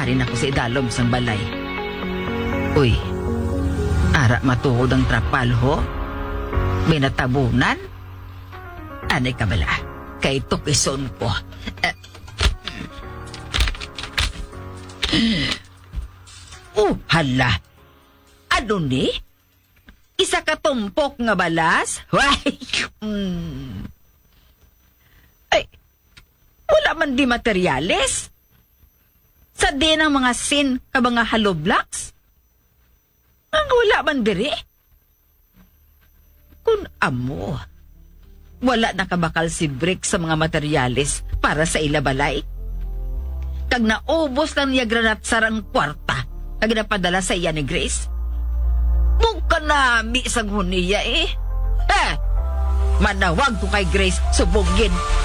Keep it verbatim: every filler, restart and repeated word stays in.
arin ako sa idalom sang balay. Uy, ara matuod ang trapal ho? Binatabunan? Anay ka bala? Kay tukison ko. Uh, oh, hala. Ano ni? Isa ka tumpok nga balas? Why? Hmm. Ay, wala man di materyales? Sa din ang mga sin ka mga hollow blocks? Ang wala man diri? Kung amo, wala nakabakal si Brick sa mga materyales para sa ilabalay. Kag naubos lang niya granat sarang kwarta kag napadala sa iya ni Grace. Mungka nami sang huniya eh. Ha! Manawag ko kay Grace subugin